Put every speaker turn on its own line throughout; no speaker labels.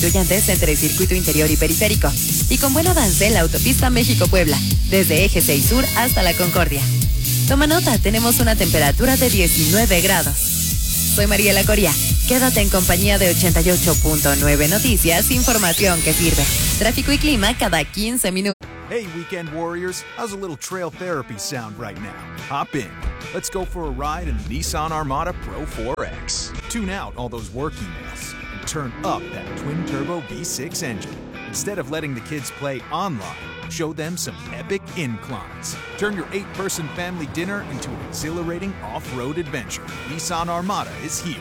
constituyentes entre circuito interior y periférico, y con buen avance en la autopista México-Puebla, desde Eje 6 Sur hasta La Concordia. Toma nota, tenemos una temperatura de 19 grados. Soy Mariela Coria. Quédate en compañía de 88.9 Noticias, información que sirve. Tráfico y clima cada 15 minutos.
Hey, weekend warriors, how's a little trail therapy sound right now? Hop in. Let's go for a ride in the Nissan Armada Pro 4X. Tune out all those work emails and turn up that twin-turbo V6 engine. Instead of letting the kids play online, show them some epic inclines. Turn your 8-person family dinner into an exhilarating off-road adventure. Nissan Armada is here.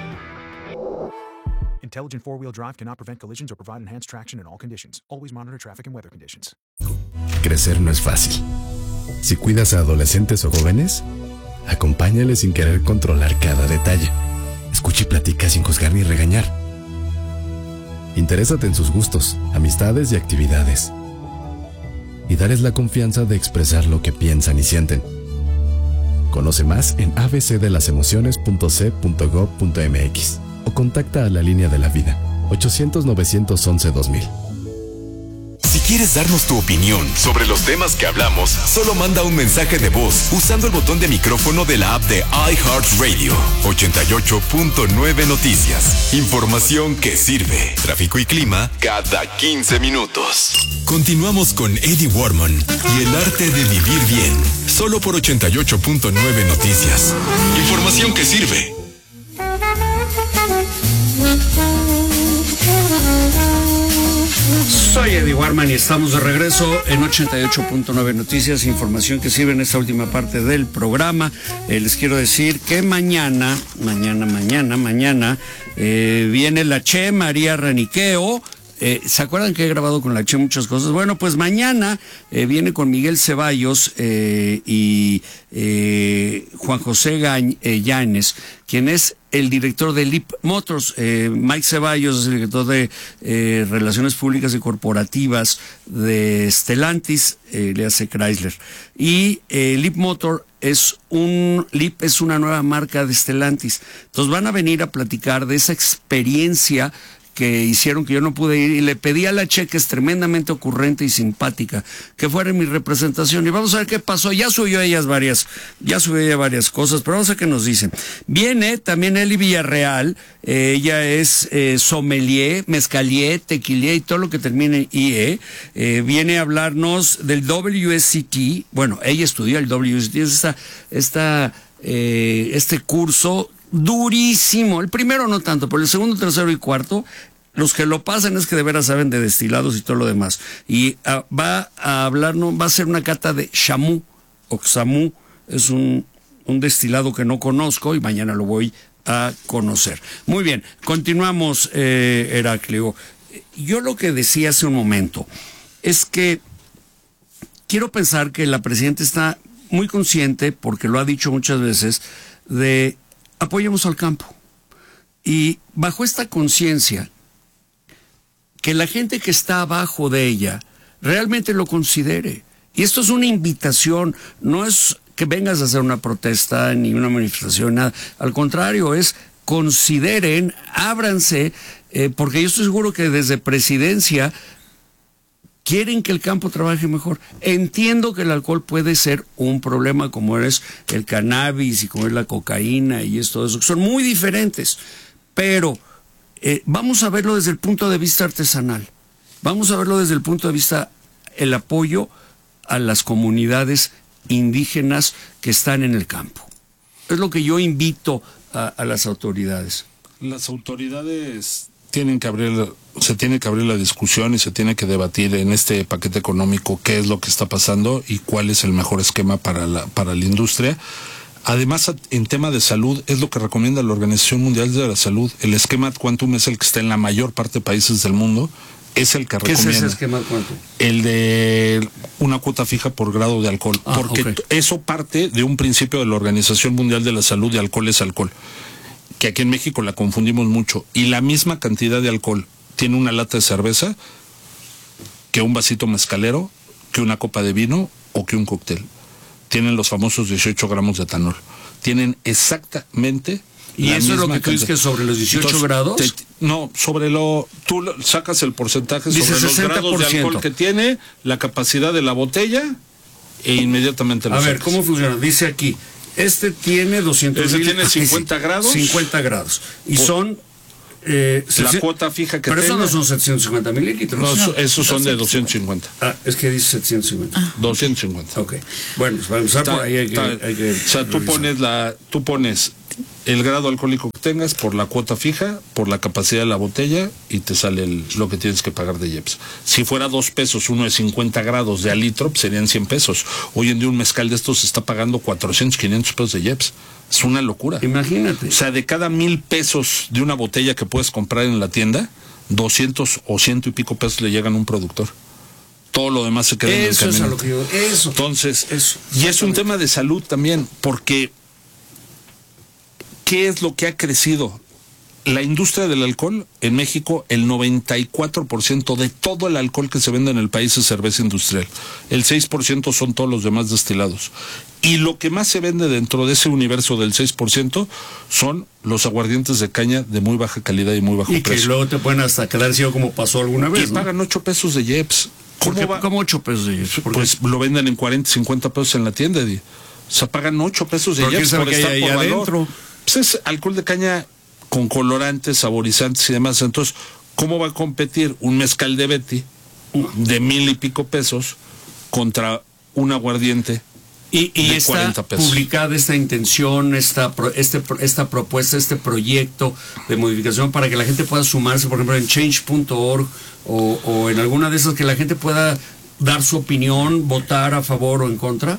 Intelligent four-wheel drive cannot prevent collisions or provide enhanced traction in all conditions. Always monitor traffic and weather conditions.
Crecer no es fácil. Si cuidas a adolescentes o jóvenes, acompáñales sin querer controlar cada detalle. Escucha y platica sin juzgar ni regañar. Interésate en sus gustos, amistades y actividades. Y darles la confianza de expresar lo que piensan y sienten. Conoce más en abcdelasemociones.c.gov.mx o contacta a la línea de la vida 800-911-2000.
Si quieres darnos tu opinión sobre los temas que hablamos, solo manda un mensaje de voz usando el botón de micrófono de la app de iHeartRadio. 88.9 Noticias. Información que sirve. Tráfico y clima cada 15 minutos. Continuamos con Eddie Warman y el arte de vivir bien. Solo por 88.9 Noticias. Información que sirve.
Soy Eddie Warman y estamos de regreso en 88.9 Noticias, información que sirve en esta última parte del programa. Les quiero decir que mañana viene la Che María Raniqueo. ¿Se acuerdan que he grabado con la Che muchas cosas? Bueno, pues mañana viene con Miguel Ceballos y Juan José Yáñez, quien es el director de Leap Motors. Mike Ceballos es el director de Relaciones Públicas y Corporativas de Stellantis, le hace Chrysler. Y Leap Motor Leap es una nueva marca de Stellantis. Entonces van a venir a platicar de esa experiencia que hicieron, que yo no pude ir, y le pedí a la Che, que es tremendamente ocurrente y simpática, que fuera en mi representación, y vamos a ver qué pasó. Ya subió ella varias cosas, pero vamos a ver qué nos dicen. Viene también Eli Villarreal, ella es sommelier, mezcalier, tequilier y todo lo que termine en IE. Viene a hablarnos del WSET. Bueno, ella estudió el WSET, es este curso durísimo. El primero no tanto, pero el segundo, tercero y cuarto, los que lo pasan es que de veras saben de destilados y todo lo demás. Y va a hacer una cata de Xamú o Xamú. Es un destilado que no conozco y mañana lo voy a conocer. Muy bien, continuamos, Heraclio. Yo lo que decía hace un momento es que quiero pensar que la presidenta está muy consciente, porque lo ha dicho muchas veces, de apoyemos al campo. Y bajo esta conciencia, que la gente que está abajo de ella realmente lo considere. Y esto es una invitación, no es que vengas a hacer una protesta ni una manifestación, nada. Al contrario, es consideren, ábranse, porque yo estoy seguro que desde presidencia quieren que el campo trabaje mejor. Entiendo que el alcohol puede ser un problema, como es el cannabis y como es la cocaína y todo eso, que son muy diferentes, pero vamos a verlo desde el punto de vista artesanal. Vamos a verlo desde el punto de vista el apoyo a las comunidades indígenas que están en el campo. Es lo que yo invito a las autoridades.
Las autoridades se tiene que abrir la discusión y se tiene que debatir en este paquete económico qué es lo que está pasando y cuál es el mejor esquema para la industria. Además, en tema de salud, es lo que recomienda la Organización Mundial de la Salud. El esquema Quantum es el que está en la mayor parte de países del mundo. Es el que recomienda.
¿Qué es ese esquema Quantum?
El de una cuota fija por grado de alcohol. Porque eso parte de un principio de la Organización Mundial de la Salud, de alcohol es alcohol, que aquí en México la confundimos mucho, y la misma cantidad de alcohol tiene una lata de cerveza que un vasito mezcalero, que una copa de vino o que un cóctel. Tienen los famosos 18 gramos de etanol. Tienen exactamente
¿Y eso es lo que tú dices que sobre los 18 grados?
No, tú sacas el porcentaje
dice
sobre
60%.
Los grados de alcohol que tiene, la capacidad de la botella e inmediatamente lo
A ver,
sacas.
¿cómo funciona? Dice aquí, tiene 200
Ese
mil.
tiene 50 grados.
50 grados. Y son...
la cuota fija que
pero
tenga.
eso no son 750 mililitros.
No, esos son de 250.
Es que dice 750.
250.
Ok. Bueno, pues para empezar por ahí hay que
o sea, tú pones el grado alcohólico que tengas por la cuota fija, por la capacidad de la botella y te sale lo que tienes que pagar de IEPS. Si fuera 2 pesos, uno de 50 grados de al litro, pues serían 100 pesos. Hoy en día un mezcal de estos se está pagando 400, 500 pesos de IEPS. Es una locura.
Imagínate.
O sea, de cada 1,000 pesos de una botella que puedes comprar en la tienda, 200 o 100 y pico pesos le llegan a un productor. Todo lo demás se queda en el camino.
Eso es a lo que yo... Eso.
Entonces, y es un tema de salud también, porque ¿qué es lo que ha crecido? La industria del alcohol en México, el 94% de todo el alcohol que se vende en el país es cerveza industrial. El 6% son todos los demás destilados. Y lo que más se vende dentro de ese universo del 6% son los aguardientes de caña de muy baja calidad y muy bajo precio.
Y que luego te pueden hasta quedar ciego como pasó alguna vez,
y pagan 8 pesos de IEPS.
¿Cómo 8 pesos de IEPS?
Pues lo venden en 40, 50 pesos en la tienda, Eddie. O sea, pagan 8 pesos de IEPS por estar por valor. Adentro? Pues es alcohol de caña con colorantes, saborizantes y demás. Entonces, ¿cómo va a competir un mezcal de Betty de 1,000 y pico pesos contra un aguardiente
y
de
está
40 pesos?
Publicada esta intención, esta propuesta, este proyecto de modificación para que la gente pueda sumarse, por ejemplo, en change.org o en alguna de esas, que la gente pueda dar su opinión, votar a favor o en contra.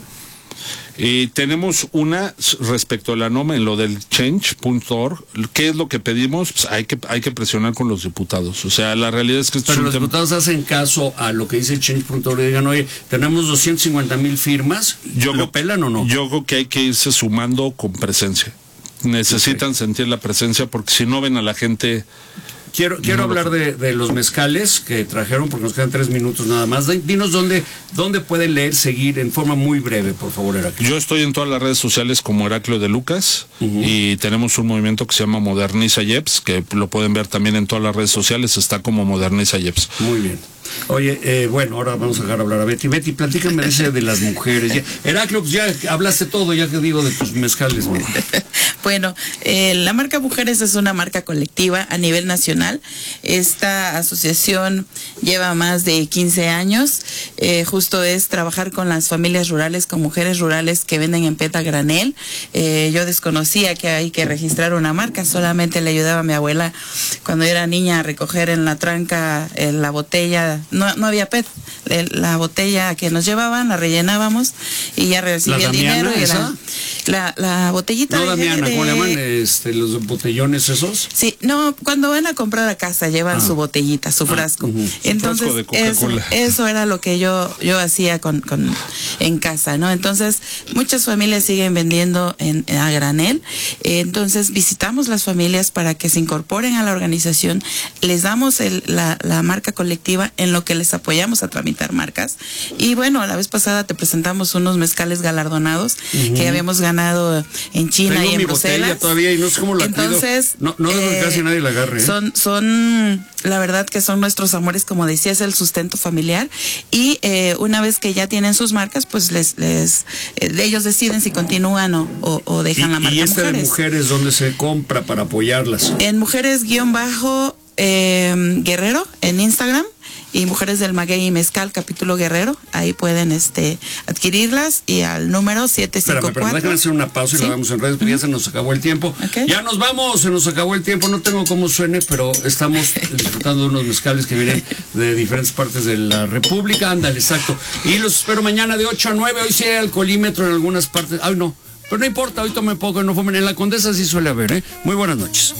Tenemos una respecto a la norma en lo del change.org. ¿Qué es lo que pedimos? Pues hay que presionar con los diputados. O sea, la realidad es que
pero los diputados hacen caso a lo que dice change.org y digan, oye, tenemos 250,000 firmas. ¿Lo pelan o no?
Yo creo que hay que irse sumando con presencia. Necesitan sentir la presencia, porque si no ven a la gente...
Quiero hablar de los mezcales que trajeron, porque nos quedan 3 minutos nada más. Dinos dónde pueden leer, seguir en forma muy breve, por favor, Heraclio.
Yo estoy en todas las redes sociales como Heraclio de Lucas, y tenemos un movimiento que se llama Moderniza IEPS, que lo pueden ver también en todas las redes sociales, está como Moderniza IEPS.
Muy bien. Oye, bueno, ahora vamos a dejar hablar a Betty. Betty, platícame de las mujeres. Heraclio, pues ya hablaste todo, ya que digo de tus mezcales.
Bueno, la marca Mujeres es una marca colectiva a nivel nacional. Esta asociación lleva más de 15 años. Justo es trabajar con las familias rurales, con mujeres rurales que venden en PET a granel. Yo desconocía que hay que registrar una marca, solamente le ayudaba a mi abuela cuando era niña a recoger en la tranca la botella. No había PET, la botella que nos llevaban la rellenábamos y ya recibía el dinero. Y la botellita.
No, Damiana, ¿cómo le llaman los botellones esos?
Sí, no, cuando van a comprar a casa llevan su botellita, su frasco. Entonces,
frasco de Coca-Cola.
Eso era lo que yo hacía en casa, ¿no? Entonces, muchas familias siguen vendiendo a granel. Entonces, visitamos las familias para que se incorporen a la organización. Les damos la marca colectiva, en lo que les apoyamos a tramitar marcas. Y bueno, la vez pasada te presentamos unos mezcales galardonados que habíamos ganado en China.
Tengo
y en
mi
Bruselas.
Botella todavía y no sé cómo la
Entonces,
cuido. No dejo que casi nadie la agarre.
Son, la verdad que son nuestros amores, como decía, es el sustento familiar. Y una vez que ya tienen sus marcas, pues ellos deciden si continúan o dejan la marca.
¿Y esta de Mujeres dónde se compra para apoyarlas?
En Mujeres-Guerrero en Instagram. Y Mujeres del Maguey y Mezcal, capítulo Guerrero, ahí pueden adquirirlas, y al número 754.
Pero déjame hacer una pausa y la damos en redes, porque ya se nos acabó el tiempo.
Okay.
Ya nos vamos, se nos acabó el tiempo, no tengo cómo suene, pero estamos disfrutando de unos mezcales que vienen de diferentes partes de la República. Ándale, exacto. Y los espero mañana de 8 a 9, hoy sí hay alcoholímetro en algunas partes. Ay, no, pero no importa, hoy tomé poco, no fumen. En la Condesa sí suele haber, ¿eh? Muy buenas noches.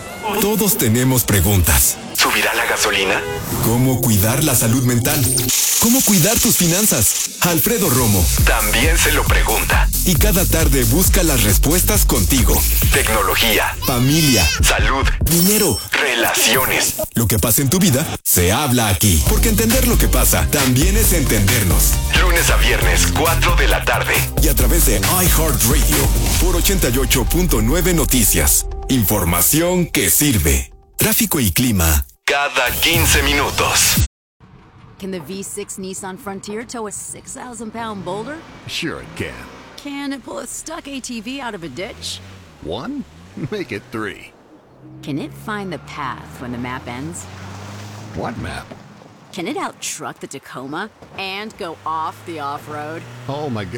Todos tenemos preguntas. ¿Subirá la gasolina? ¿Cómo cuidar la salud mental? ¿Cómo cuidar tus finanzas? Alfredo Romo también se lo pregunta. Y cada tarde busca las respuestas contigo. Tecnología, familia, salud, dinero, relaciones. Lo que pasa en tu vida, se habla aquí. Porque entender lo que pasa también es entendernos. Lunes a viernes, 4 de la tarde. Y a través de iHeartRadio por 88.9 Noticias. Información que sirve. Tráfico y clima cada 15 minutos.
Can the V6 Nissan Frontier tow a 6,000-pound boulder?
Sure it can.
Can it pull a stuck ATV out of a ditch?
1? Make it 3.
Can it find the path when the map ends?
What map?
Can it out-truck the Tacoma and go off the off-road?
Oh my God.